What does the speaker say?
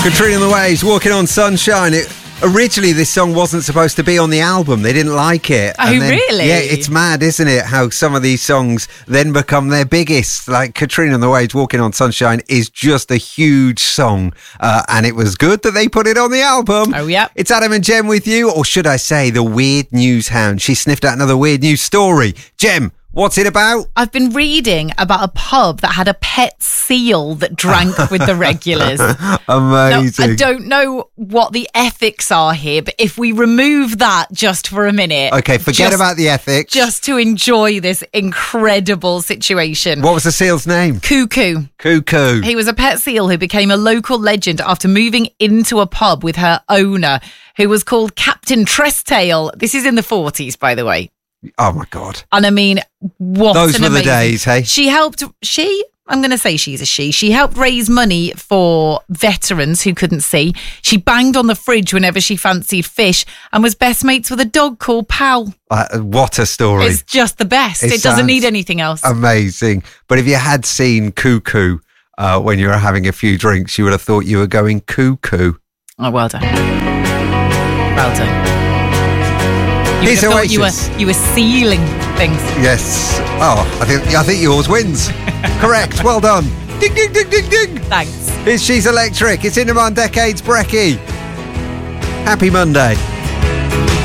Katrina and the Waves, Walking on Sunshine. Originally, this song wasn't supposed to be on the album. They didn't like it. Oh, really? Yeah, it's mad, isn't it? How some of these songs then become their biggest. Like Katrina and the Waves, Walking on Sunshine is just a huge song. And it was good that they put it on the album. Oh, yeah. It's Adam and Jem with you, or should I say the Weird News Hound. She sniffed out another weird news story. Jem, what's it about? I've been reading about a pub that had a pet seal that drank with the regulars. Amazing. Now, I don't know what the ethics are here, but if we remove that just for a minute. Okay, forget about the ethics. Just to enjoy this incredible situation. What was the seal's name? Cuckoo. Cuckoo. He was a pet seal who became a local legend after moving into a pub with her owner, who was called Captain Tresstail. This is in the 40s, by the way. Oh, my God. And I mean, what Those an were the amazing... days, hey? I'm going to say she's a she. She helped raise money for veterans who couldn't see. She banged on the fridge whenever she fancied fish and was best mates with a dog called Pal. What a story. It's just the best. It doesn't need anything else. Amazing. But if you had seen Cuckoo when you were having a few drinks, you would have thought you were going cuckoo. Oh, well done. Well done. You Here's thought Oasis. you were sealing things. Yes. Oh, I think yours wins. Correct. Well done. Ding, ding, ding, ding, ding. Thanks. It's She's Electric. It's In Demand Decades Brekkie. Happy Monday.